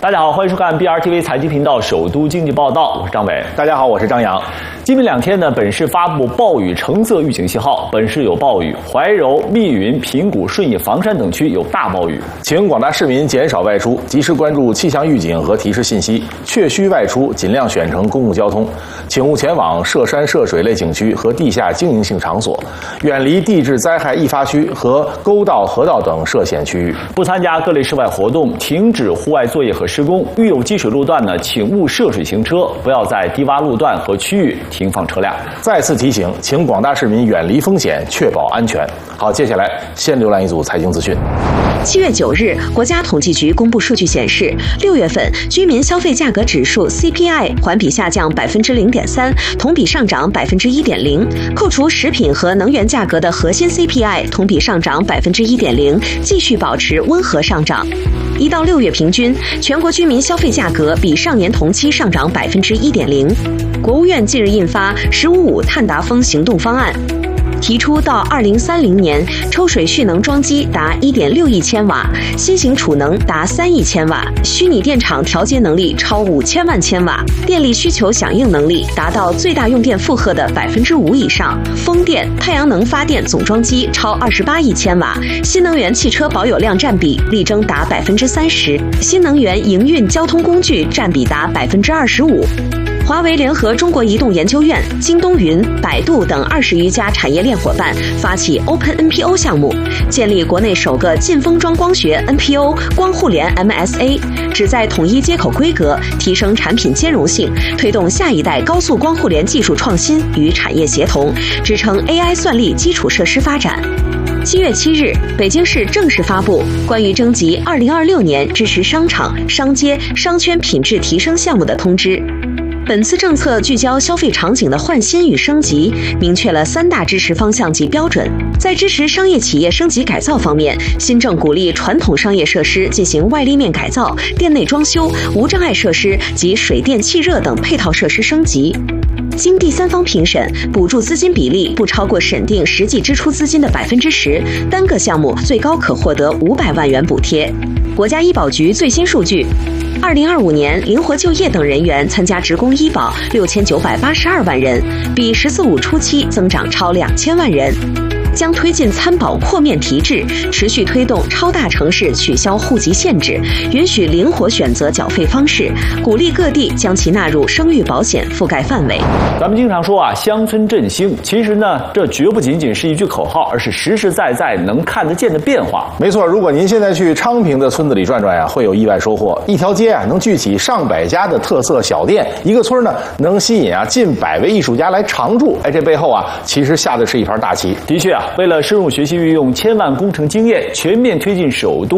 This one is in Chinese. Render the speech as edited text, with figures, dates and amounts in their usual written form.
大家好，欢迎收看 BRTV 财经频道首都经济报道，我是张伟。 大家好，我是张扬。 今明2天呢，本市发布暴雨橙色预警信号，本市有暴雨，怀柔、密云、平谷、顺义、房山等区有大暴雨， 请广大市民减少外出，及时关注气象预警和提示信息，确需外出尽量选乘公共交通，请勿前往涉山涉水类景区和地下经营性场所，远离地质灾害易发区和沟道、河道等涉险区域， 不参加各类室外活动，停止户外作业和施工。遇有积水路段呢，请勿涉水行车，不要在低洼路段和区域停放车辆。 再次提醒，请广大市民远离风险，确保安全。好，接下来先浏览一组财经资讯。 7月9日，国家统计局公布数据显示，6月份居民消费价格指数 CPI 环比下降0.3%，同比上涨1.0%。扣除食品和能源价格的核心 CPI 同比上涨1.0%，继续保持温和上涨。1到6月平均，全国居民消费价格比上年同期上涨1.0%。国务院近日印发“十五五”碳达峰行动方案，提出到2030年，抽水蓄能装机达1.6亿千瓦，新型储能达3亿千瓦，虚拟电厂调节能力超5000万千瓦，电力需求响应能力达到最大用电负荷的5%以上，风电、太阳能发电总装机超28亿千瓦，新能源汽车保有量占比力争达30%，新能源营运交通工具占比达25%。华为联合中国移动研究院、京东云、百度等20余家产业链伙伴发起 Open NPO 项目，建立国内首个劲封装光学 NPO 光互联 MSA， 旨在统一接口规格，提升产品兼容性，推动下一代高速光互联技术创新与产业协同，支撑 AI 算力基础设施发展。7月7日，北京市正式发布关于征集2026年支持商场、商街、商圈品质提升项目的通知。本次政策聚焦消费场景的焕新与升级，明确了3大支持方向及标准。在支持商业企业升级改造方面，新政鼓励传统商业设施进行外立面改造、店内装修、无障碍设施及水电气热等配套设施升级。经第三方评审，补助资金比例不超过审定实际支出资金的10%，单个项目最高可获得500万元补贴。国家医保局最新数据，2025年灵活就业等人员参加职工医保6982万人，比“十四五”初期增长超2000万人。将推进参保扩面提质，持续推动超大城市取消户籍限制，允许灵活选择缴费方式，鼓励各地将其纳入生育保险覆盖范围。 咱们经常说啊，乡村振兴，其实呢，这绝不仅仅是一句口号，而是实实在在能看得见的变化。 没错，如果您现在去昌平的村子里转转呀，会有意外收获。一条街啊，能聚起上百家的特色小店；一个村呢，能吸引近100位艺术家来常住。这背后啊，其实下的是一盘大棋。 的确啊，为了深入学习运用千万工程经验，全面推进首都